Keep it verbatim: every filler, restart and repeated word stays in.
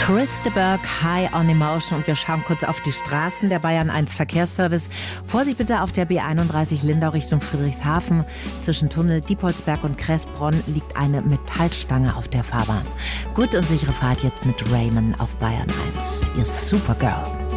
Chris de Burgh, High on Emotion, und wir schauen kurz auf die Straßen. Der Bayern eins Verkehrsservice. Vorsicht bitte auf der B einunddreißig Lindau Richtung Friedrichshafen. Zwischen Tunnel Diepholzberg und Kressbronn liegt eine Metallstange auf der Fahrbahn. Gut und sichere Fahrt jetzt mit Raymond auf Bayern eins. Ihr Supergirl.